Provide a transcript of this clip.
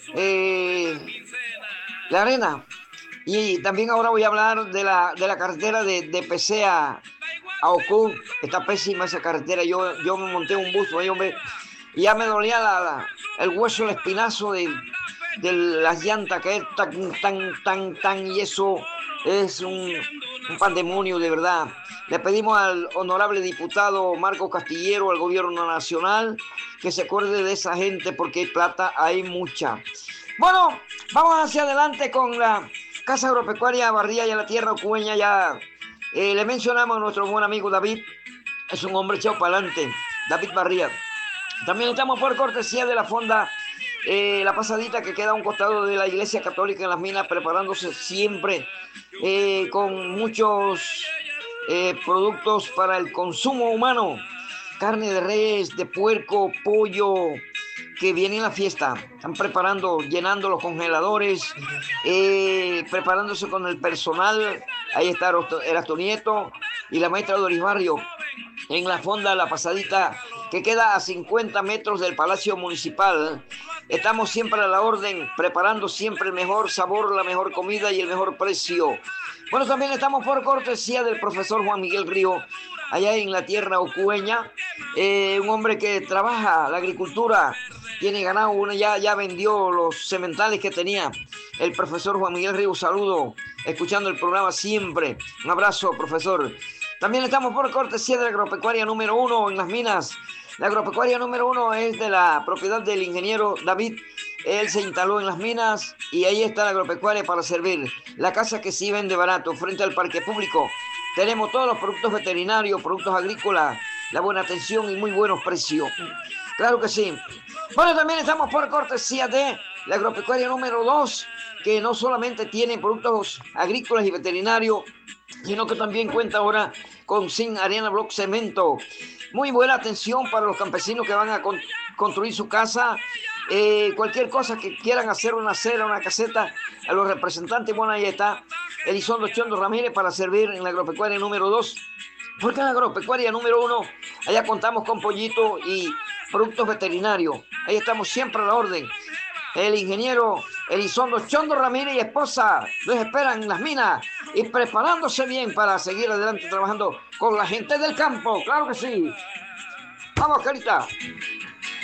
eh, La Arena. Y también ahora voy a hablar de la carretera de PC a Ocú. Está pésima esa carretera. Yo me monté un bus, hombre, y ya me dolía el hueso, el espinazo de las llantas, que es tan, y eso es un pandemonio de verdad. Le pedimos al honorable diputado Marco Castillero, al gobierno nacional, que se acuerde de esa gente porque plata hay mucha. Bueno, vamos hacia adelante con la Casa Agropecuaria Barría y a la Tierra Ocueña. Ya le mencionamos a nuestro buen amigo David, es un hombre echado para adelante, David Barría. También estamos por cortesía de la fonda La Pasadita, que queda a un costado de la Iglesia Católica en Las Minas, preparándose siempre con muchos productos para el consumo humano. Carne de res, de puerco, pollo, que viene en la fiesta. Están preparando, llenando los congeladores, preparándose con el personal. Ahí está Erasto Nieto y la maestra Doris Barrio en la fonda La Pasadita, que queda a 50 metros del Palacio Municipal. Estamos siempre a la orden, preparando siempre el mejor sabor, la mejor comida y el mejor precio. Bueno, también estamos por cortesía del profesor Juan Miguel Río, allá en la tierra ocueña, un hombre que trabaja la agricultura, tiene ganado, ya vendió los sementales que tenía. El profesor Juan Miguel Río, saludo, escuchando el programa siempre. Un abrazo, profesor. También estamos por cortesía de la agropecuaria número 1 en Las Minas. La agropecuaria número 1 es de la propiedad del ingeniero David. Él se instaló en Las Minas y ahí está la agropecuaria para servir. La casa que sí vende barato frente al parque público. Tenemos todos los productos veterinarios, productos agrícolas, la buena atención y muy buenos precios. Claro que sí. Bueno, también estamos por cortesía de la agropecuaria número 2, que no solamente tiene productos agrícolas y veterinarios, sino que también cuenta ahora con Zinc Arena Block Cemento. Muy buena atención para los campesinos que van a construir su casa. Cualquier cosa que quieran hacer, una acera, una caseta, a los representantes, bueno, ahí está Elizondo Chondo Ramírez para servir en la agropecuaria número 2. Porque en la agropecuaria número 1, allá contamos con pollito y productos veterinarios. Ahí estamos siempre a la orden. El ingeniero Elizondo Chondo Ramírez y esposa los esperan en Las Minas y preparándose bien para seguir adelante trabajando con la gente del campo. Claro que sí. Vamos, Carita.